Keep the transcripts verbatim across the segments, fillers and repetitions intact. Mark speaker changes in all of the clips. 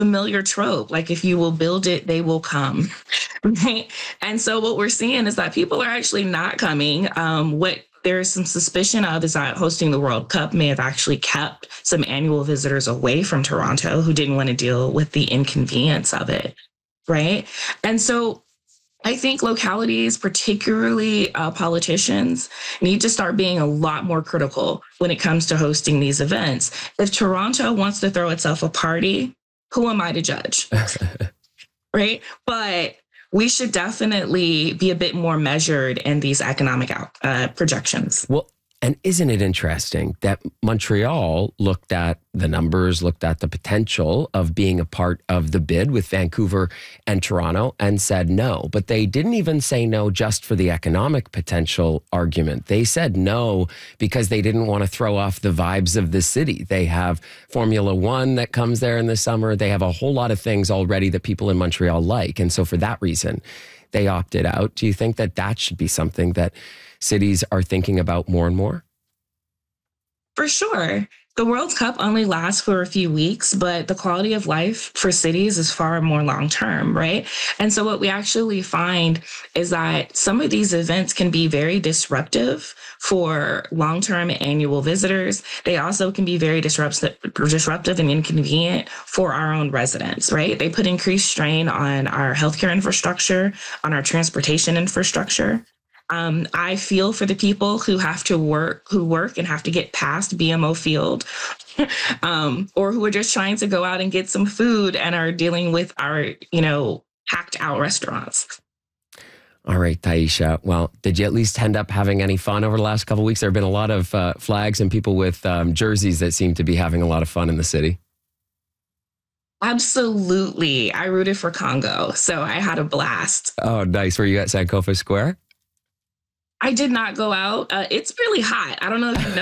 Speaker 1: familiar trope. Like, if you will build it, they will come. Right. And so what we're seeing is that people are actually not coming. Um, what there's some suspicion of is that hosting the World Cup may have actually kept some annual visitors away from Toronto who didn't want to deal with the inconvenience of it. Right. And so I think localities, particularly uh, politicians, need to start being a lot more critical when it comes to hosting these events. If Toronto wants to throw itself a party, who am I to judge? Right. But we should definitely be a bit more measured in these economic out, uh, projections.
Speaker 2: Well, and isn't it interesting that Montreal looked at the numbers, looked at the potential of being a part of the bid with Vancouver and Toronto and said no. But they didn't even say no just for the economic potential argument. They said no because they didn't want to throw off the vibes of the city. They have Formula One that comes there in the summer. They have a whole lot of things already that people in Montreal like. And so for that reason, they opted out. Do you think that that should be something that cities are thinking about more and more?
Speaker 1: For sure. The World Cup only lasts for a few weeks, but the quality of life for cities is far more long term, right? And so what we actually find is that some of these events can be very disruptive for long-term annual visitors. They also can be very disruptive, disruptive and inconvenient for our own residents, right? They put increased strain on our healthcare infrastructure, on our transportation infrastructure. Um, I feel for the people who have to work, who work and have to get past B M O Field, um, or who are just trying to go out and get some food and are dealing with our, you know, packed out restaurants.
Speaker 2: All right, Taisha. Well, did you at least end up having any fun over the last couple of weeks? There have been a lot of uh, flags and people with um, jerseys that seem to be having a lot of fun in the city.
Speaker 1: Absolutely. I rooted for Congo, so I had a blast.
Speaker 2: Oh, nice. Were you at Sankofa Square?
Speaker 1: I did not go out. Uh, it's really hot. I don't know if you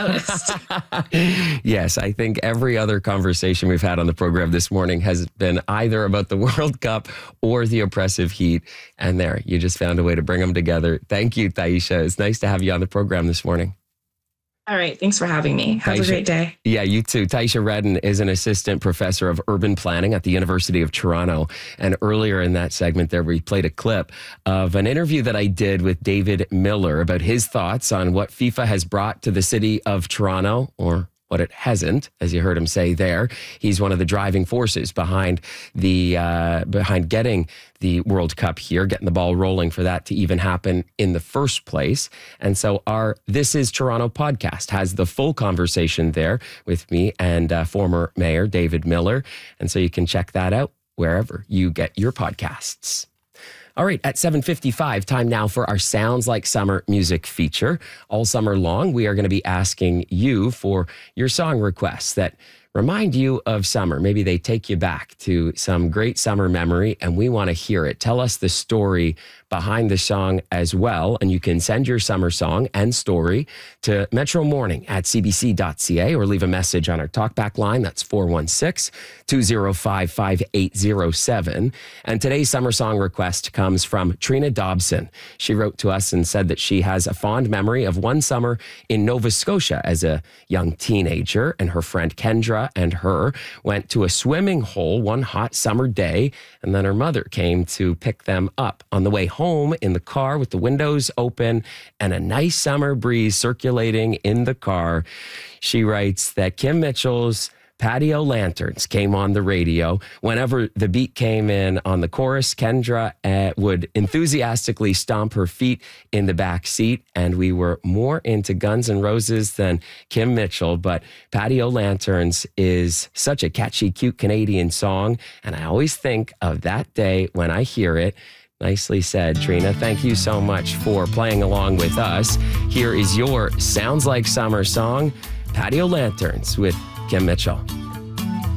Speaker 1: noticed.
Speaker 2: Yes, I think every other conversation we've had on the program this morning has been either about the World Cup or the oppressive heat. And there, you just found a way to bring them together. Thank you, Taisha. It's nice to have you on the program this morning.
Speaker 1: All right. Thanks for having me. Have
Speaker 2: Taisha,
Speaker 1: a great day.
Speaker 2: Yeah, you too. Taisha Redden is an assistant professor of urban planning at the University of Toronto. And earlier in that segment there, we played a clip of an interview that I did with David Miller about his thoughts on what FIFA has brought to the city of Toronto, or what it hasn't, as you heard him say there. He's one of the driving forces behind the uh, behind getting the World Cup here, getting the ball rolling for that to even happen in the first place. And so our This Is Toronto podcast has the full conversation there with me and uh, former Mayor David Miller. And so you can check that out wherever you get your podcasts. All right, at seven fifty-five, time now for our Sounds Like Summer music feature. All summer long, we are going to be asking you for your song requests that remind you of summer. Maybe they take you back to some great summer memory, and we want to hear it. Tell us the story behind the song as well, and you can send your summer song and story to Metro Morning at c b c dot c a or leave a message on our talkback line. That's four one six, two zero five, five eight zero seven. And today's summer song request comes from Trina Dobson. She wrote to us and said that she has a fond memory of one summer in Nova Scotia as a young teenager, and her friend Kendra and her went to a swimming hole one hot summer day, and then her mother came to pick them up on the way home in the car with the windows open and a nice summer breeze circulating in the car. She writes that Kim Mitchell's Patio Lanterns came on the radio. Whenever the beat came in on the chorus, Kendra uh, would enthusiastically stomp her feet in the back seat, and we were more into Guns N' Roses than Kim Mitchell. But Patio Lanterns is such a catchy, cute Canadian song, and I always think of that day when I hear it. Nicely said, Trina. Thank you so much for playing along with us. Here is your Sounds Like Summer song, Patio Lanterns with Kim Mitchell.